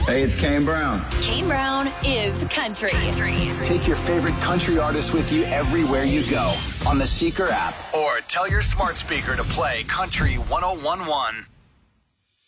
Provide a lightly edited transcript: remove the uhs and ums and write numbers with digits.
Hey, it's Kane Brown. Kane Brown is country. Take your favorite country artist with you everywhere you go on the Seeker app, or tell your smart speaker to play Country 101.1.